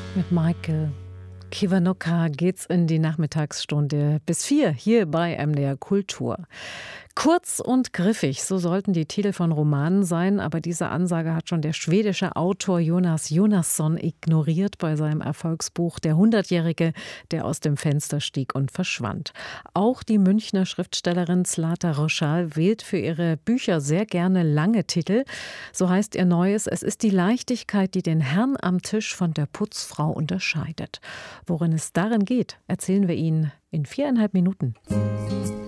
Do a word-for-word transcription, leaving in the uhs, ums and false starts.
Mit Michael Kiwanuka geht's in die Nachmittagsstunde bis vier hier bei M D R Kultur. Kurz und griffig, so sollten die Titel von Romanen sein, aber diese Ansage hat schon der schwedische Autor Jonas Jonasson ignoriert bei seinem Erfolgsbuch Der Hundertjährige, der aus dem Fenster stieg und verschwand. Auch die Münchner Schriftstellerin Zlata Roschal wählt für ihre Bücher sehr gerne lange Titel. So heißt ihr neues: Es ist die Leichtigkeit, die den Herrn am Tisch von der Putzfrau unterscheidet. Worin es darin geht, erzählen wir Ihnen in viereinhalb Minuten.